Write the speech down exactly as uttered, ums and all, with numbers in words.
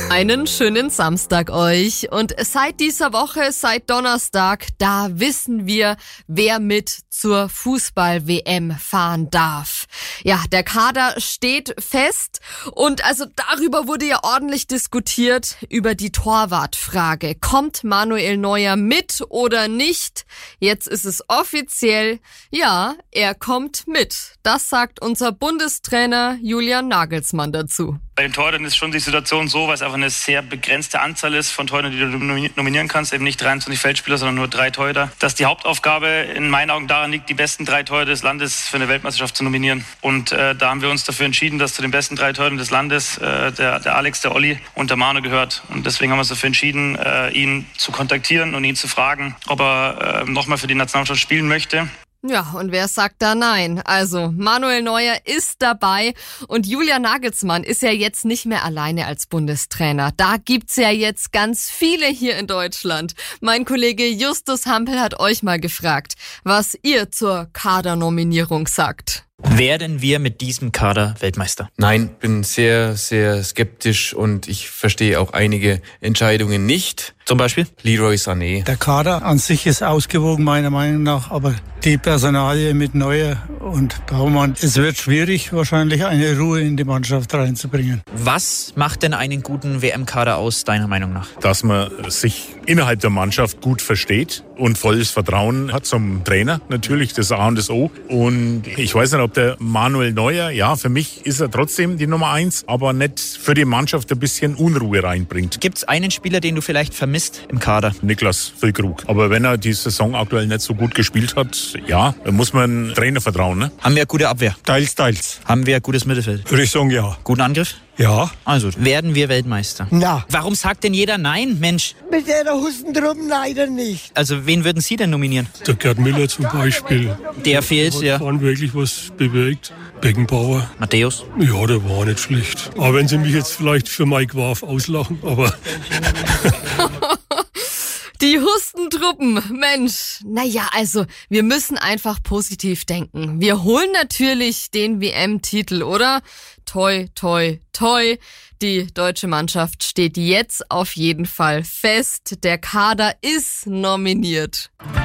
Einen schönen Samstag euch. Und seit dieser Woche, seit Donnerstag, da wissen wir, wer mit zur Fußball-W M fahren darf. Ja, der Kader steht fest und also darüber wurde ja ordentlich diskutiert, über die Torwartfrage. Kommt Manuel Neuer mit oder nicht? Jetzt ist es offiziell, ja, er kommt mit. Das sagt unser Bundestrainer Julian Nagelsmann dazu. Bei den Torhütern ist schon die Situation so, weil es einfach eine sehr begrenzte Anzahl ist von Torhütern, die du nominieren kannst, eben nicht dreiundzwanzig Feldspieler, sondern nur drei Torhüter, dass die Hauptaufgabe in meinen Augen daran liegt, die besten drei Torhüter des Landes für eine Weltmeisterschaft zu nominieren. Und äh, da haben wir uns dafür entschieden, dass zu den besten drei Torhütern des Landes äh, der, der Alex, der Olli und der Manu gehört. Und deswegen haben wir uns dafür entschieden, äh, ihn zu kontaktieren und ihn zu fragen, ob er äh, nochmal für die Nationalmannschaft spielen möchte. Ja, und wer sagt da nein? Also, Manuel Neuer ist dabei und Julian Nagelsmann ist ja jetzt nicht mehr alleine als Bundestrainer. Da gibt's ja jetzt ganz viele hier in Deutschland. Mein Kollege Justus Hampel hat euch mal gefragt, was ihr zur Kadernominierung sagt. Werden wir mit diesem Kader Weltmeister? Nein, bin sehr, sehr skeptisch und ich verstehe auch einige Entscheidungen nicht. Zum Beispiel? Leroy Sané. Der Kader an sich ist ausgewogen, meiner Meinung nach, aber die Personalie mit Neuer und Baumann, es wird schwierig, wahrscheinlich eine Ruhe in die Mannschaft reinzubringen. Was macht denn einen guten W M-Kader aus, deiner Meinung nach? Dass man sich innerhalb der Mannschaft gut versteht und volles Vertrauen hat zum Trainer, natürlich das A und das O. Und ich weiß nicht, ob der Manuel Neuer, ja, für mich ist er trotzdem die Nummer eins, aber nicht für die Mannschaft ein bisschen Unruhe reinbringt. Gibt's einen Spieler, den du vielleicht vermisst im Kader? Niklas Füllkrug. Aber wenn er die Saison aktuell nicht so gut gespielt hat, ja, dann muss man dem Trainer vertrauen. Ne? Haben wir eine gute Abwehr? Teils, teils. Haben wir ein gutes Mittelfeld? Würde ich sagen, ja. Guten Angriff? Ja. Also, werden wir Weltmeister? Na. Warum sagt denn jeder nein, Mensch? Mit der Hustentruppen leider nicht. Also, wen würden Sie denn nominieren? Der Gerd Müller zum Beispiel. Der fehlt, hat ja. Hat wirklich was bewegt. Beckenbauer. Matthäus? Ja, der war nicht schlecht. Aber wenn Sie mich jetzt vielleicht für Mike Warf auslachen, aber... Die Hustentruppen, Mensch. Naja, also, wir müssen einfach positiv denken. Wir holen natürlich den W M-Titel, oder? Toi, toi, toi. Die deutsche Mannschaft steht jetzt auf jeden Fall fest. Der Kader ist nominiert.